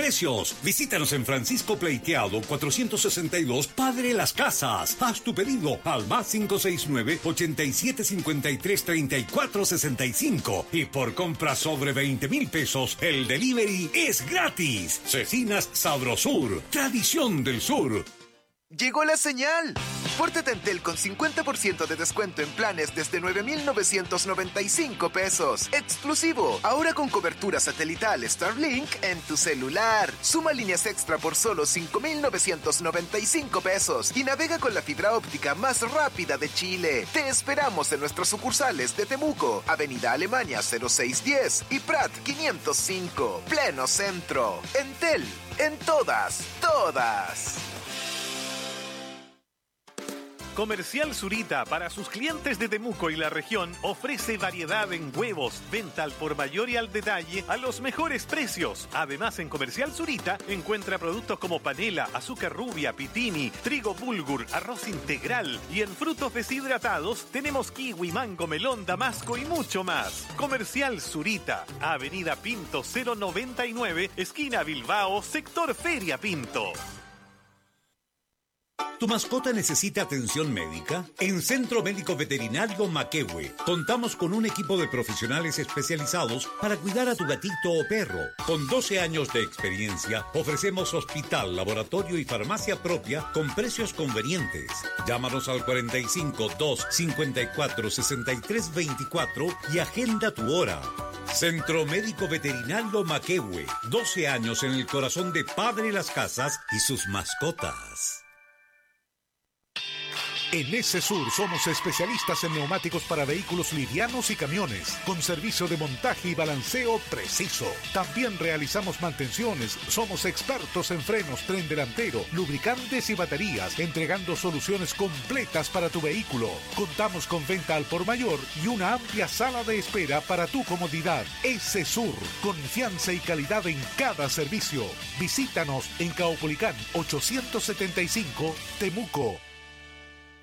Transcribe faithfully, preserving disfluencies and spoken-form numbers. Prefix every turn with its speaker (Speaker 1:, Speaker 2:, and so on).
Speaker 1: precios. Visítanos en Francisco Pleiteado cuatrocientos sesenta y dos, Padre Las Casas. Haz tu pedido al más cinco seis nueve, ochenta y siete cincuenta y tres, treinta y cuatro sesenta y cinco. Y por compra sobre veinte mil pesos, el delivery es gratis. Cecinas Sabrosur, tradición del sur.
Speaker 2: ¡Llegó la señal! Pórtate a Entel con cincuenta por ciento de descuento en planes desde nueve mil novecientos noventa y cinco pesos. ¡Exclusivo! Ahora con cobertura satelital Starlink en tu celular. Suma líneas extra por solo cinco mil novecientos noventa y cinco pesos y navega con la fibra óptica más rápida de Chile. Te esperamos en nuestras sucursales de Temuco, Avenida Alemania cero seis diez y Prat quinientos cinco. Pleno Centro. Entel. En todas, todas.
Speaker 3: Comercial Zurita, para sus clientes de Temuco y la región, ofrece variedad en huevos, venta al por mayor y al detalle a los mejores precios. Además, en Comercial Zurita encuentra productos como panela, azúcar rubia, pitini, trigo bulgur, arroz integral, y en frutos deshidratados tenemos kiwi, mango, melón, damasco y mucho más. Comercial Zurita, Avenida Pinto cero noventa y nueve, esquina Bilbao, sector Feria Pinto.
Speaker 1: ¿Tu mascota necesita atención médica? En Centro Médico Veterinario Maquehue contamos con un equipo de profesionales especializados para cuidar a tu gatito o perro. Con doce años de experiencia, ofrecemos hospital, laboratorio y farmacia propia con precios convenientes. Llámanos al cuarenta y cinco, dos, cincuenta y cuatro, sesenta y tres veinticuatro y agenda tu hora. Centro Médico Veterinario Maquehue, doce años en el corazón de Padre Las Casas y sus mascotas.
Speaker 4: En S-Sur somos especialistas en neumáticos para vehículos livianos y camiones, con servicio de montaje y balanceo preciso. También realizamos mantenciones, somos expertos en frenos, tren delantero, lubricantes y baterías, entregando soluciones completas para tu vehículo. Contamos con venta al por mayor y una amplia sala de espera para tu comodidad. S-Sur, confianza y calidad en cada servicio. Visítanos en Caupolicán ochocientos setenta y cinco, Temuco.